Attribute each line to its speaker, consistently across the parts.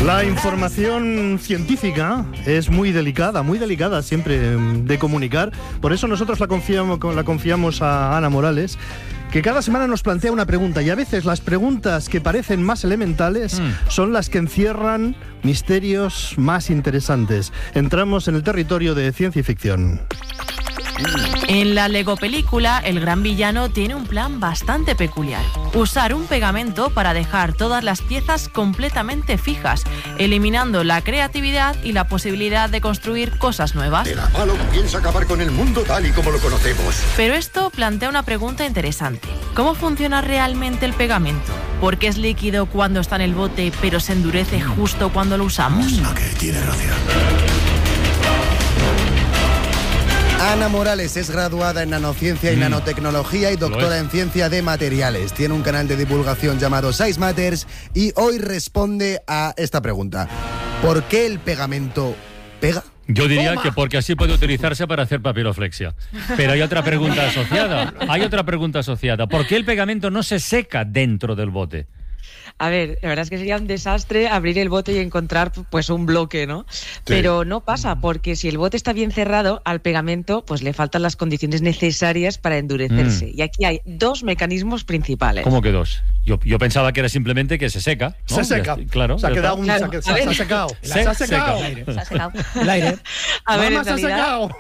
Speaker 1: La información científica es muy delicada siempre de comunicar. Por eso nosotros la confiamos a Ana Morales, que cada semana nos plantea una pregunta, y a veces las preguntas que parecen más elementales son las que encierran misterios más interesantes. Entramos en el territorio de ciencia y ficción.
Speaker 2: En la Lego película, el gran villano tiene un plan bastante peculiar. Usar un pegamento para dejar todas las piezas completamente fijas, eliminando la creatividad y la posibilidad de construir cosas nuevas.
Speaker 3: El Apalo piensa acabar con el mundo tal y como lo conocemos.
Speaker 2: Pero esto plantea una pregunta interesante. ¿Cómo funciona realmente el pegamento? ¿Por qué es líquido cuando está en el bote, pero se endurece justo cuando lo usamos?
Speaker 3: Ok, tiene gracia.
Speaker 4: Ana Morales es graduada en nanociencia y nanotecnología y doctora en ciencia de materiales. Tiene un canal de divulgación llamado Size Matters y hoy responde a esta pregunta. ¿Por qué el pegamento pega?
Speaker 5: Yo diría que porque así puede utilizarse para hacer papiroflexia. Pero hay otra pregunta asociada. ¿Por qué el pegamento no se seca dentro del bote?
Speaker 6: A ver, la verdad es que sería un desastre abrir el bote y encontrar pues un bloque, ¿no? Sí. Pero no pasa, porque si el bote está bien cerrado, al pegamento pues le faltan las condiciones necesarias para endurecerse. Y aquí hay dos mecanismos principales.
Speaker 5: ¿Cómo que dos? Yo pensaba que era simplemente que se seca, ¿no?
Speaker 1: Se seca.
Speaker 5: Claro.
Speaker 1: Se ha quedado se ha secado.
Speaker 5: Se ha secado.
Speaker 1: El aire.
Speaker 6: A ver,
Speaker 1: Mamá, se ha secado.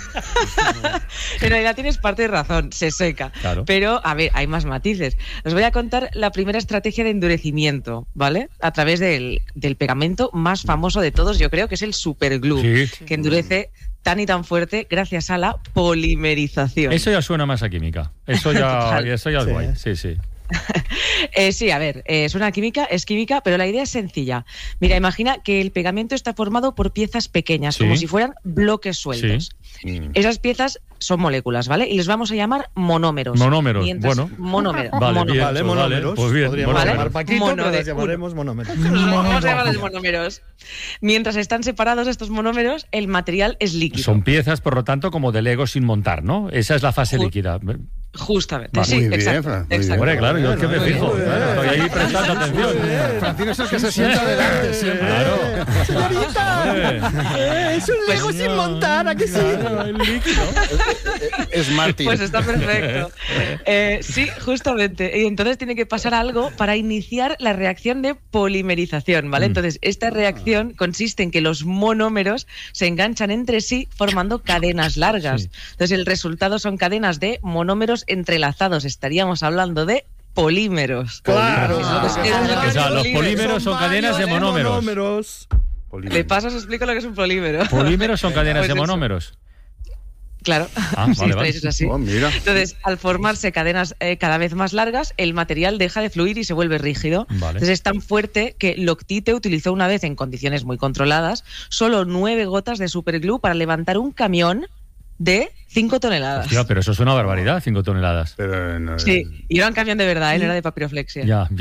Speaker 6: En realidad tienes parte de razón, se seca. Claro. Pero, a ver, hay más matices. Os voy a contar la primera estrategia de endurecimiento, ¿vale? A través del pegamento más famoso de todos, yo creo que es el superglue, que endurece tan y tan fuerte gracias a la polimerización.
Speaker 5: Eso ya suena más a química. Eso ya es guay. Sí.
Speaker 6: Sí, a ver, es química, pero la idea es sencilla. Mira, imagina que el pegamento está formado por piezas pequeñas, como si fueran bloques sueltos. Sí. Esas piezas son moléculas, ¿vale? Y les vamos a llamar monómeros.
Speaker 5: Monómeros,
Speaker 6: monómeros.
Speaker 5: Vale, monómeros.
Speaker 1: Pues bien, podríamos llamar Paquito, pero
Speaker 6: les
Speaker 1: llamaremos monómeros.
Speaker 6: Vamos a llamarles monómeros. Mientras están separados estos monómeros, el material es líquido.
Speaker 5: Son piezas, por lo tanto, como de Lego sin montar, ¿no? Esa es la fase líquida.
Speaker 6: Justamente,
Speaker 4: sí, muy exacto.
Speaker 5: Hombre, claro, yo es que me fijo. Estoy ahí prestando atención.
Speaker 4: Francino es el que se sienta adelante siempre.
Speaker 5: Claro.
Speaker 1: Señorita, es un Lego sin montar, ¿a que sí?
Speaker 5: El líquido.
Speaker 4: Es Martín.
Speaker 6: Pues está perfecto. Sí, justamente. Y entonces tiene que pasar algo para iniciar la reacción de polimerización, ¿vale? Entonces, esta reacción consiste en que los monómeros se enganchan entre sí formando cadenas largas. Sí. Entonces, el resultado son cadenas de monómeros entrelazados. Estaríamos hablando de polímeros.
Speaker 1: Claro.
Speaker 5: O sea, los polímeros son cadenas de monómeros.
Speaker 6: De paso os explico lo que es un polímero.
Speaker 5: Polímeros son cadenas de monómeros.
Speaker 6: Claro,
Speaker 5: vale.
Speaker 6: Es así.
Speaker 4: Mira.
Speaker 6: Entonces, al formarse cadenas cada vez más largas, el material deja de fluir y se vuelve rígido. Vale. Entonces es tan fuerte que Loctite utilizó una vez, en condiciones muy controladas, solo 9 gotas de superglue para levantar un camión de 5 toneladas.
Speaker 5: Hostia, pero eso es una barbaridad, 5 toneladas.
Speaker 4: Pero no,
Speaker 6: sí, y era un camión de verdad, no era de papiroflexia.
Speaker 5: Ya.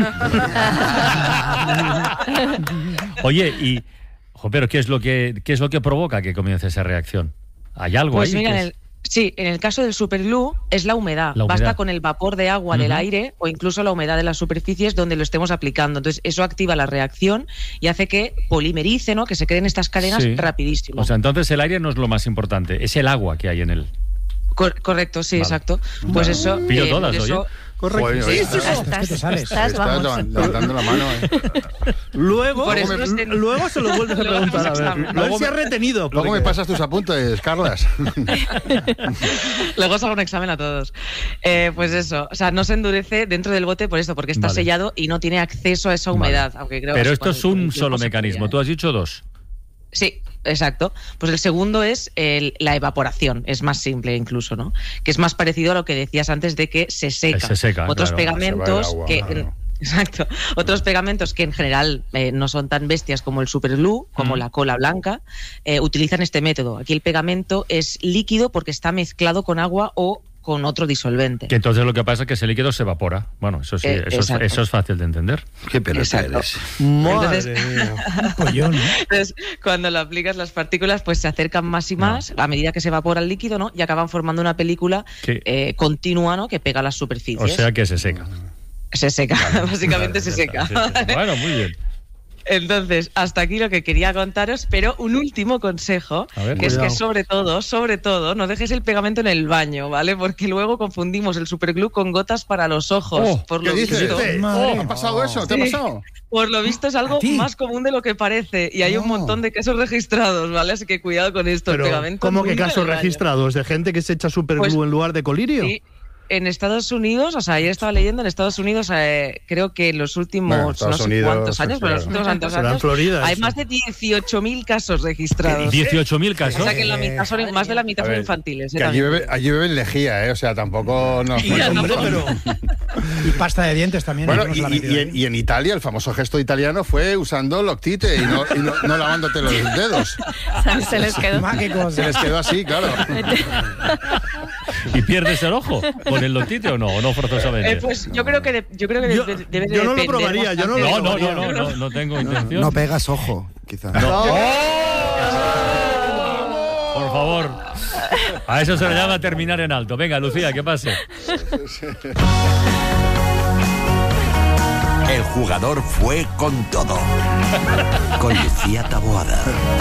Speaker 5: Oye, pero ¿qué es lo que provoca que comience esa reacción? ¿Hay algo
Speaker 6: pues
Speaker 5: ahí?
Speaker 6: Mira, en el caso del superglue es la humedad. Basta con el vapor de agua del aire o incluso la humedad de las superficies donde lo estemos aplicando. Entonces eso activa la reacción y hace que polimerice, ¿no? Que se queden estas cadenas rapidísimo.
Speaker 5: O sea, entonces el aire no es lo más importante, es el agua que hay en él.
Speaker 6: Correcto, sí, exacto. Pues eso...
Speaker 5: Pillo todas, oye.
Speaker 1: Correcto.
Speaker 4: Sí,
Speaker 2: Estás
Speaker 4: levantando la mano.
Speaker 1: Luego se lo vuelves a preguntar. A ver. Luego se ha retenido.
Speaker 4: Luego me pasas tus apuntes, Carlas.
Speaker 6: Luego os hago un examen a todos. Pues eso, o sea, no se endurece dentro del bote por esto, porque está sellado y no tiene acceso a esa humedad. Aunque creo
Speaker 5: pero esto es un solo mecanismo. Tú has dicho 2.
Speaker 6: Sí, exacto. Pues el segundo es la evaporación, es más simple incluso, ¿no? Que es más parecido a lo que decías antes de que se seca. Otros pegamentos Exacto. Otros pegamentos que en general no son tan bestias como el superglue, como la cola blanca, utilizan este método. Aquí el pegamento es líquido porque está mezclado con agua o con otro disolvente.
Speaker 5: Que entonces lo que pasa es que ese líquido se evapora. Bueno, eso sí, eso es fácil de entender.
Speaker 4: Qué pelota eres.
Speaker 1: Madre mía. Un pollón, ¿no?
Speaker 6: Entonces, cuando lo aplicas, las partículas pues se acercan más y más a medida que se evapora el líquido, ¿no? Y acaban formando una película continua, ¿no? Que pega las superficies.
Speaker 5: O sea que se seca.
Speaker 6: Se seca, básicamente se seca.
Speaker 5: Bueno, muy bien.
Speaker 6: Entonces, hasta aquí lo que quería contaros, pero un último consejo, que es que sobre todo, no dejes el pegamento en el baño, ¿vale? Porque luego confundimos el superglue con gotas para los ojos. Por lo visto.
Speaker 7: ¿Ha pasado eso? ¿Te ha pasado?
Speaker 6: Por lo visto es algo más común de lo que parece y hay un montón de casos registrados, ¿vale? Así que cuidado con esto.
Speaker 1: Pero,
Speaker 6: el pegamento.
Speaker 1: ¿cómo que casos registrados? ¿De gente que se echa superglue en lugar de colirio?
Speaker 6: Sí. En Estados Unidos, o sea, ayer estaba leyendo, en Estados Unidos, creo que en los últimos no sé cuántos años, pero los últimos tantos años,
Speaker 1: Florida,
Speaker 6: hay más de 18.000 casos registrados.
Speaker 5: 18.000 casos.
Speaker 6: O sea, que más de la mitad son infantiles.
Speaker 7: Que allí beben lejía, o sea, tampoco nos...
Speaker 8: Y pasta de dientes también.
Speaker 7: Bueno, y en Italia, el famoso gesto italiano fue usando loctite y no lavándote los dedos.
Speaker 2: Se les quedó.
Speaker 7: Se les quedó así, claro.
Speaker 5: ¿Y pierdes el ojo con el loctite o no? ¿O no forzosamente?
Speaker 6: Pues yo creo que debe
Speaker 1: yo no lo probaría, yo no lo probaría.
Speaker 5: No tengo intención.
Speaker 4: No pegas ojo, quizás.
Speaker 5: No. Por favor. A eso se le llama terminar en alto. Venga, Lucía, ¿qué pasa?
Speaker 3: El jugador fue con todo. Con Lucía Taboada.